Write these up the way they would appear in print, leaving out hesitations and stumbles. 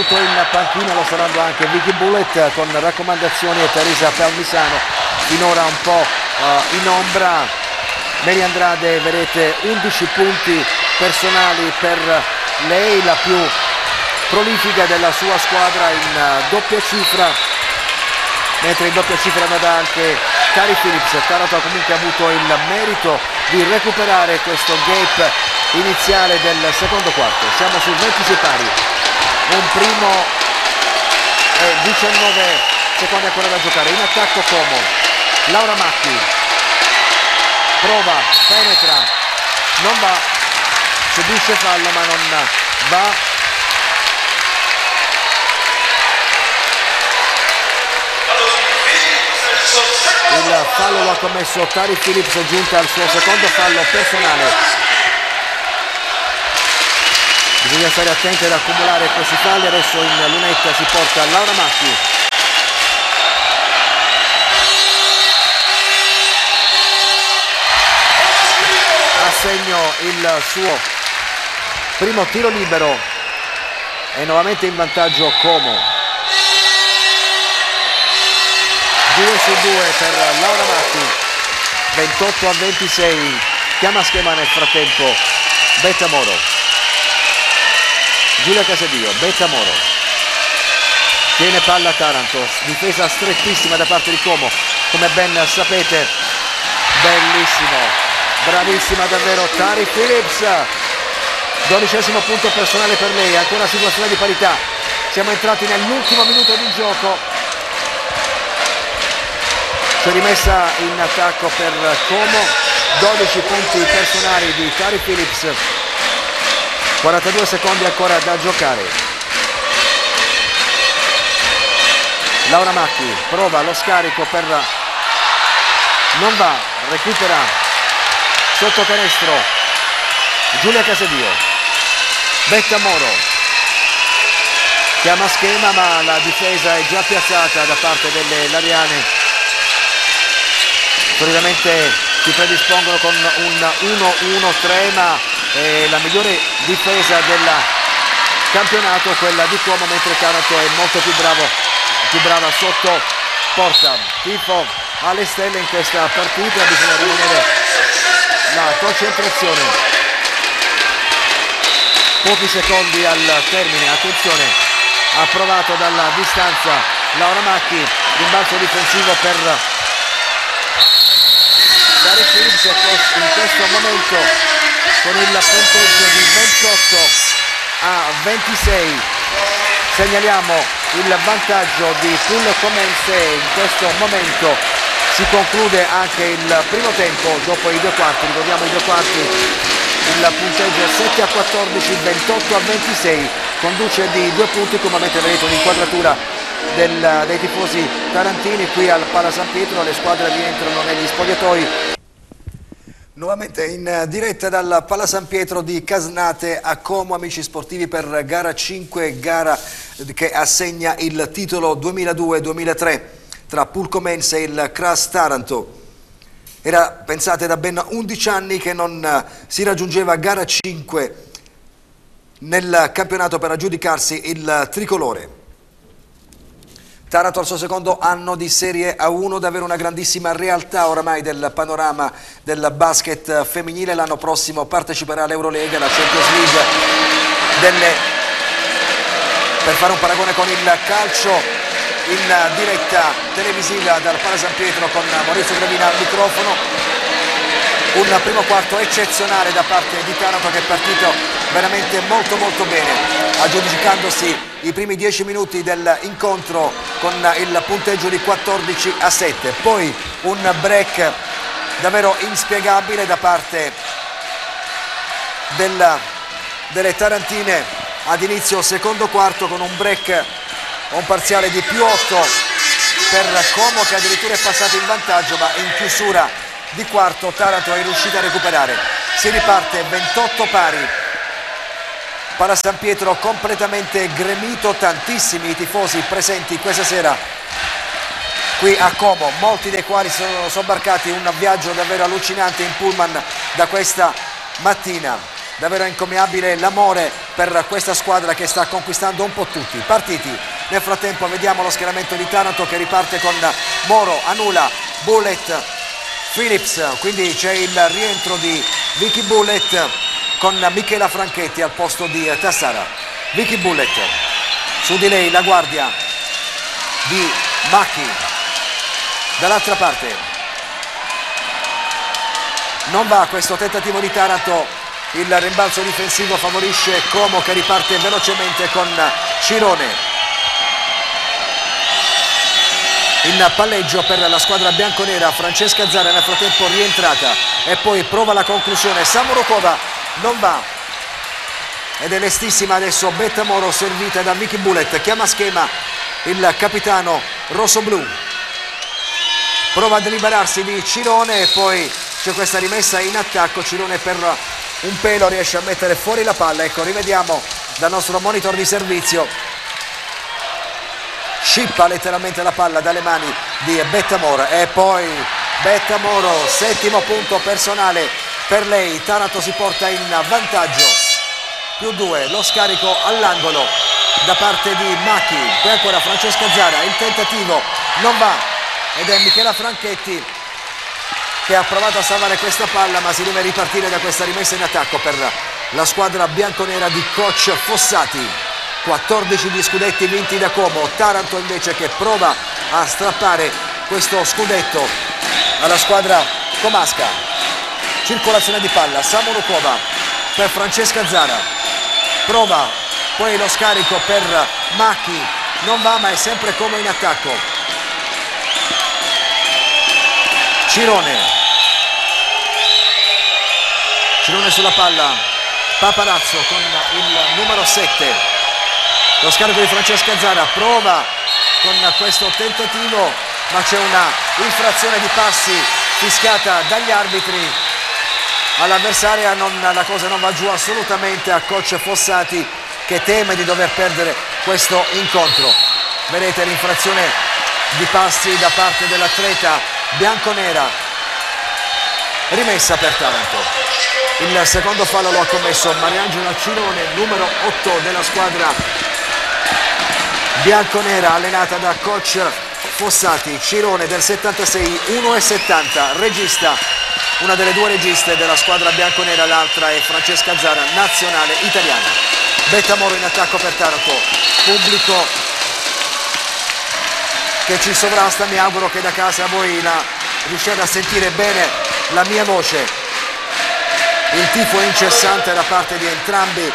seduto in panchina, lo saranno anche Vicky Bullet con raccomandazioni e Teresa Palmisano finora un po' in ombra. Mary Andrade, vedete, 11 punti personali per lei, la più prolifica della sua squadra in doppia cifra, mentre in doppia cifra andata anche Cari Phillips. Taranto ha comunque avuto il merito di recuperare questo gap iniziale del secondo quarto. Siamo su 26 pari, un primo e 19 secondi ancora da giocare. In attacco Como, Laura Macchi prova, penetra, non va, subisce fallo ma non va. Il fallo lo ha commesso Tari Phillips, giunta al suo secondo fallo personale. Bisogna stare attenti ad accumulare questi falli. Adesso in lunetta si porta Laura Macchi. A segno il suo primo tiro libero e nuovamente in vantaggio Como. 2 su 2 per Laura Macchi, 28-26, chiama schema nel frattempo Betta Moro, Giulia Casadio, Betta Moro, tiene palla Taranto, difesa strettissima da parte di Como, come ben sapete, bellissimo, bravissima davvero Tari Phillips, 12° punto personale per lei, ancora situazione di parità, siamo entrati nell'ultimo minuto di gioco. C'è rimessa in attacco per Como, 12 punti personali di Tari Phillips, 42 secondi ancora da giocare. Laura Macchi prova lo scarico per... non va, recupera sotto canestro Giulia Casadio, Betta Moro, chiama schema ma la difesa è già piazzata da parte delle Lariane. Solitamente si predispongono con un 1-1-3, ma la migliore difesa del campionato è quella di Como, mentre Taranto è molto più brava sotto porta. Tifo alle stelle in questa partita, bisogna rimanere la concentrazione. Pochi secondi al termine, attenzione, approvato dalla distanza Laura Macchi, rimbalzo difensivo per Tari Phillips in questo momento con il punteggio di 28-26. Segnaliamo il vantaggio di Pull Comense. In questo momento si conclude anche il primo tempo dopo i due quarti. Ricordiamo i due quarti, il punteggio 7-14, 28-26, conduce di 2 punti, come avete vedete un'inquadratura dei tifosi tarantini qui al Pala San Pietro. Le squadre rientrano negli spogliatoi. Nuovamente in diretta dal Pala San Pietro di Casnate a Como, amici sportivi, per gara 5, gara che assegna il titolo 2002-2003 tra Pulcomense e il Cras Taranto. Era, pensate, da ben 11 anni che non si raggiungeva gara 5 nel campionato per aggiudicarsi il tricolore. Taranto al suo secondo anno di Serie A1, davvero una grandissima realtà oramai del panorama del basket femminile. L'anno prossimo parteciperà all'Eurolega, la Champions League per fare un paragone con il calcio, in diretta televisiva dal Pala San Pietro con Maurizio Gravina al microfono. Un primo quarto eccezionale da parte di Taranto, che è partito veramente molto bene, aggiudicandosi i primi 10 minuti dell'incontro con il punteggio di 14-7. Poi un break davvero inspiegabile da parte delle tarantine ad inizio secondo quarto, con un break, un parziale di +8 per Como, che addirittura è passato in vantaggio, ma in chiusura di quarto Taranto è riuscita a recuperare. Si riparte 28 pari. Pala San Pietro completamente gremito, tantissimi i tifosi presenti questa sera qui a Como, molti dei quali sono sobbarcati un viaggio davvero allucinante in pullman da questa mattina. davvero incommiabile l'amore per questa squadra che sta conquistando un po' tutti i partiti. Nel frattempo vediamo lo schieramento di Taranto che riparte con Moro, Anula, Bullet, Phillips, quindi c'è il rientro di Vicky Bullet con Michela Franchetti al posto di Tassara. Vicky Bullet, su di lei la guardia di Macchi, dall'altra parte non va questo tentativo di Taranto, il rimbalzo difensivo favorisce Como che riparte velocemente con Cirone. In palleggio per la squadra bianconera Francesca Zara, nel frattempo rientrata e poi prova la conclusione. Samorukova non va ed è lestissima adesso Betta Moro, servita da Vicky Bullet, chiama schema il capitano rossoblu, prova a deliberarsi di Cirone e poi c'è questa rimessa in attacco. Cirone per un pelo riesce a mettere fuori la palla. Ecco, rivediamo dal nostro monitor di servizio, scippa letteralmente la palla dalle mani di Betta Moro e poi Betta Moro, settimo punto personale per lei. Taranto si porta in vantaggio, +2, lo scarico all'angolo da parte di Macchi, poi ancora Francesca Zara, il tentativo non va ed è Michela Franchetti che ha provato a salvare questa palla, ma si deve ripartire da questa rimessa in attacco per la squadra bianconera di coach Fossati. 14 di scudetti vinti da Como, Taranto invece che prova a strappare questo scudetto alla squadra comasca. Circolazione di palla, Samorukova per Francesca Zara, prova poi lo scarico per Macchi, non va, ma è sempre Como in attacco. Cirone sulla palla, Paparazzo con il numero 7, lo scarico di Francesca Zara, prova con questo tentativo ma c'è una infrazione di passi fischiata dagli arbitri all'avversaria. La cosa non va giù assolutamente a coach Fossati che teme di dover perdere questo incontro. Vedete l'infrazione di passi da parte dell'atleta bianconera, rimessa per Taranto. Il secondo fallo lo ha commesso Mariangela Cirone, numero 8 della squadra bianconera allenata da coach Fossati. Cirone del 76, 1,70, regista, una delle due registe della squadra bianconera, l'altra è Francesca Zara, nazionale italiana. Betta Moro in attacco per Taranto, pubblico che ci sovrasta, mi auguro che da casa voi riusciate a sentire bene la mia voce. Il tifo è incessante da parte di entrambi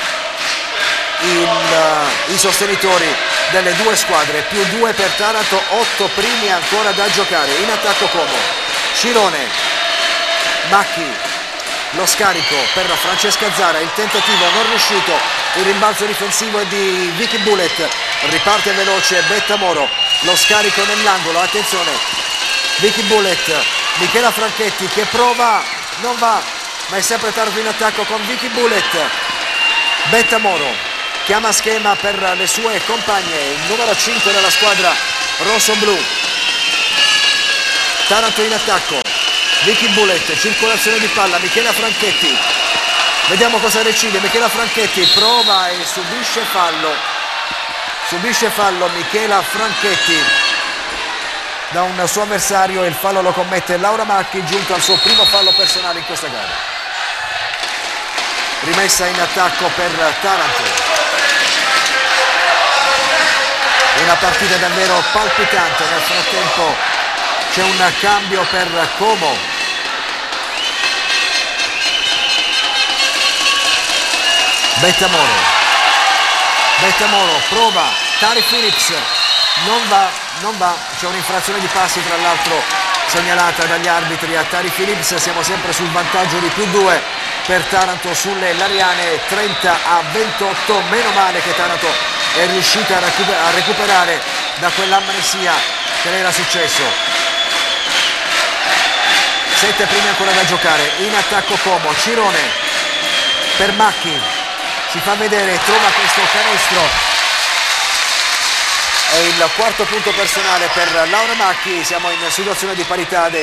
i sostenitori delle due squadre, +2 per Taranto, 8 primi ancora da giocare. In attacco Como, Cirone, Macchi, lo scarico per Francesca Zara, il tentativo non riuscito, il rimbalzo difensivo è di Vicky Bullet, riparte veloce Betta Moro, lo scarico nell'angolo, attenzione, Vicky Bullet, Michela Franchetti che prova, non va, ma è sempre Taranto in attacco con Vicky Bullet. Betta Moro chiama schema per le sue compagne, il numero 5 della squadra rosso-blu. Taranto in attacco, Vicky Bullet, circolazione di palla, Michela Franchetti, vediamo cosa decide. Michela Franchetti prova e subisce fallo Michela Franchetti da un suo avversario, il fallo lo commette Laura Macchi, giunto al suo primo fallo personale in questa gara. Rimessa in attacco per Taranto, una partita davvero palpitante. Nel frattempo c'è un cambio per Como, Betta Moro prova, Tari Phillips non va, c'è un'infrazione di passi tra l'altro segnalata dagli arbitri a Tari Phillips. Siamo sempre sul vantaggio di +2 per Taranto sulle Lariane, 30-28. Meno male che Taranto è riuscita a recuperare da quell'amnesia che le era successo. 7 primi ancora da giocare. In attacco Como, Cirone per Macchi, si fa vedere, trova questo canestro, è il quarto punto personale per Laura Macchi. Siamo in situazione di parità adesso.